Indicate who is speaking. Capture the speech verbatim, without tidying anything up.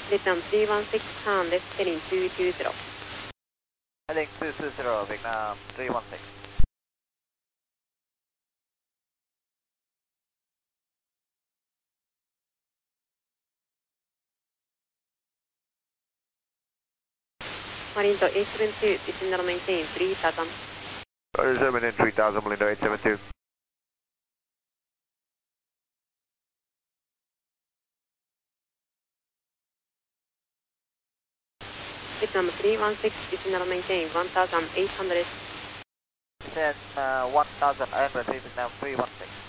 Speaker 1: Vietnam three one six, Han left heading two two zero.
Speaker 2: Heading two two zero, Vietnam three one six.
Speaker 1: Malindo eight seven two, descend and maintain three thousand.
Speaker 3: Roger seven in three thousand, Malindo eight seven two.
Speaker 1: Vietnam three one six, descend and maintain one thousand eight hundred.
Speaker 2: Descend uh, one thousand eight hundred, Vietnam three one six.